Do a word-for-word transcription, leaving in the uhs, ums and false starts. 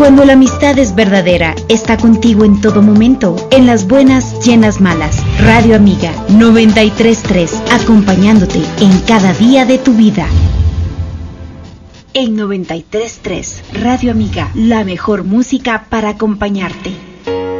Cuando la amistad es verdadera, está contigo en todo momento, en las buenas y en las malas. Radio Amiga noventa y tres punto tres, acompañándote en cada día de tu vida. En noventa y tres punto tres, Radio Amiga, la mejor música para acompañarte.